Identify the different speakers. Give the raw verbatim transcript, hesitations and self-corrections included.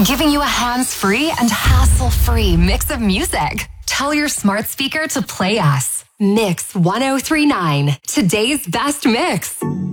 Speaker 1: giving you a hands-free and hassle-free mix of music. Tell your smart speaker to play us. Mix one oh three point nine, today's best mix.